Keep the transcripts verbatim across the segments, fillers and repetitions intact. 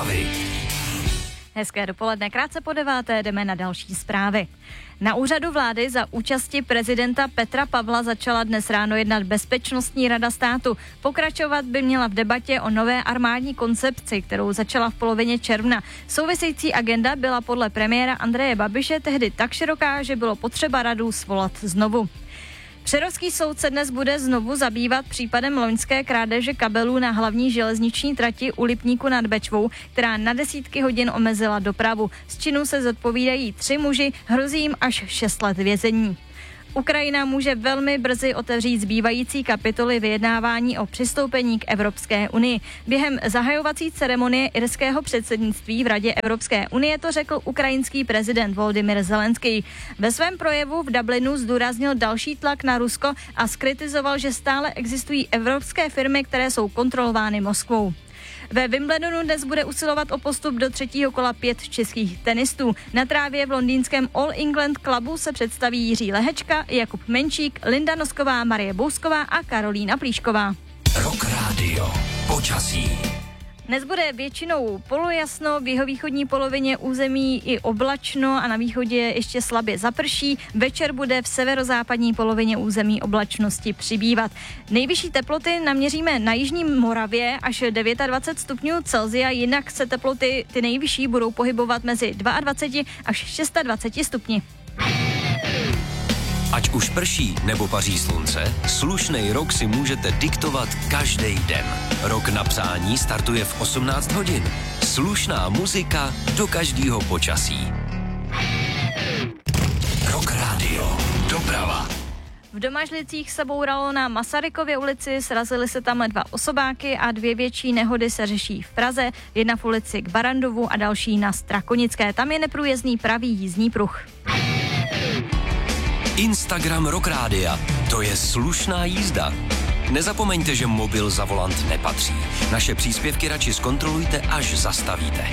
Zprávy. Hezké dopoledne, krátce po deváté jdeme na další zprávy. Na úřadu vlády za účasti prezidenta Petra Pavla začala dnes ráno jednat Bezpečnostní rada státu. Pokračovat by měla v debatě o nové armádní koncepci, kterou začala v polovině června. Související agenda byla podle premiéra Andreje Babiše tehdy tak široká, že bylo potřeba radu svolat znovu. Přerovský soud se dnes bude znovu zabývat případem loňské krádeže kabelů na hlavní železniční trati u Lipníku nad Bečvou, která na desítky hodin omezila dopravu. Z činu se zodpovídají tři muži, hrozí jim až šest let vězení. Ukrajina může velmi brzy otevřít zbývající kapitoly vyjednávání o přistoupení k Evropské unii. Během zahajovací ceremonie irského předsednictví v Radě Evropské unie to řekl ukrajinský prezident Volodymyr Zelenský. Ve svém projevu v Dublinu zdůraznil další tlak na Rusko a zkritizoval, že stále existují evropské firmy, které jsou kontrolovány Moskvou. Ve Wimbledonu dnes bude usilovat o postup do třetího kola pět českých tenistů. Na trávě v londýnském All England Clubu se představí Jiří Lehečka, Jakub Menčík, Linda Nosková, Marie Bousková a Karolína Plíšková. Rock Radio. Počasí. Dnes bude většinou polojasno, v jihovýchodní polovině území i oblačno a na východě ještě slabě zaprší. Večer bude v severozápadní polovině území oblačnosti přibývat. Nejvyšší teploty naměříme na jižní Moravě až dvacet devět stupňů Celsia, jinak se teploty ty nejvyšší budou pohybovat mezi dvacet dva až dvacet šest stupni. Ať už prší nebo paří slunce, slušnej rok si můžete diktovat každý den. Rok na přání startuje v osmnáct hodin. Slušná muzika do každého počasí. Rock Radio. Doprava. V Domažlicích se bouralo na Masarykově ulici, srazily se tam dva osobáky a dvě větší nehody se řeší v Praze, jedna v ulici k Barandovu a další na Strakonické. Tam je neprůjezdný pravý jízdní pruh. Instagram Rock Rádia. To je slušná jízda. Nezapomeňte, že mobil za volant nepatří. Naše příspěvky radši zkontrolujte, až zastavíte.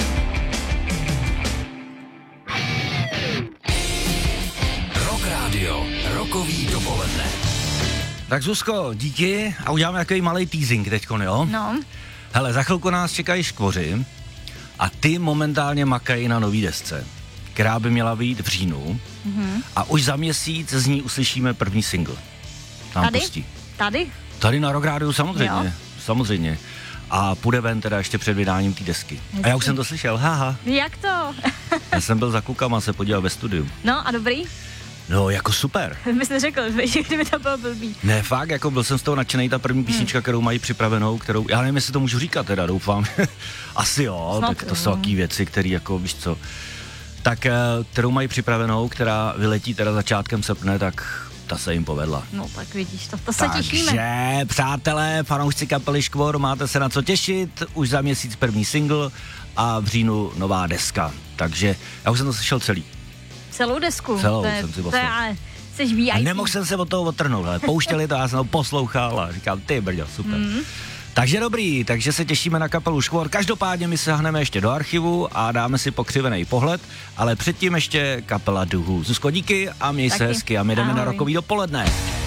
Rock Radio. Rokový dopoledne. Tak Zuzko, díky a uděláme takový malej teasing teďkon, jo? No. Hele, za chvilku nás čekají škvoři a ty momentálně makají na nový desce, která by měla vyjít v říjnu, mm-hmm. a už za měsíc z ní uslyšíme první single. Tam Tady? pustí. Tady? Tady na Rock Rádiu samozřejmě, Jo. samozřejmě. A půjde ven teda ještě před vydáním té desky. A já už jsem to slyšel, haha. Jak to? Já jsem byl za klukama se podíval ve studiu. No a dobrý? No, jako super. Bys neřekl, že kdyby to bylo blbý. Ne, fakt, jako byl jsem z toho nadšenej, ta první písnička, hmm. kterou mají připravenou, kterou, já nevím, jestli to můžu říkat teda, doufám. Asi jo, Snad tak to jo. jsou takové věci, které jako, víš co, tak kterou mají připravenou, která vyletí teda začátkem srpna, tak ta se jim povedla. No tak vidíš, to, to se těšíme. Takže, přátelé, fanoušci kapely Škvor, máte se na co těšit, už za měsíc první single a v říjnu nová deska. Takže já už jsem to slyšel celý. Celou desku? Celou to je, jsem si to poslal. je, ale jsi V I P. A nemohl jsem se od toho odtrhnout, ale pouštěli to, já jsem to poslouchal a říkal, ty brďo, super. Mm. Takže dobrý, takže se těšíme na kapelu Škvor. Každopádně my se hneme ještě do archivu a dáme si pokřivený pohled, ale předtím ještě kapela Duhu. Zuzko, díky a měj Taky. se hezky a my jdeme Ahoj. na rokový dopoledne.